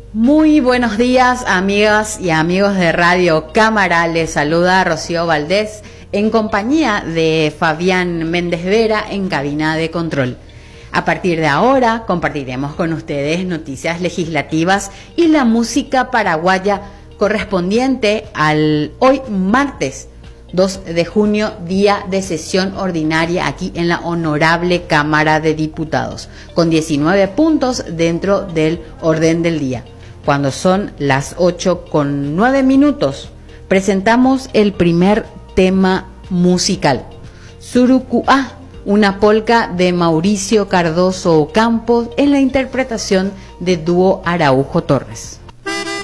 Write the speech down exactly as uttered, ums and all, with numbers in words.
Muy buenos días, amigas y amigos de Radio Cámara. Les saluda Rocío Valdés en compañía de Fabián Méndez Vera en cabina de control. A partir de ahora compartiremos con ustedes noticias legislativas y la música paraguaya correspondiente al hoy martes dos de junio, día de sesión ordinaria aquí en la Honorable Cámara de Diputados, con diecinueve puntos dentro del orden del día. Cuando son las ocho con nueve minutos, presentamos el primer tema musical, Surucuá, una polca de Mauricio Cardoso Campos en la interpretación de Dúo Araujo Torres.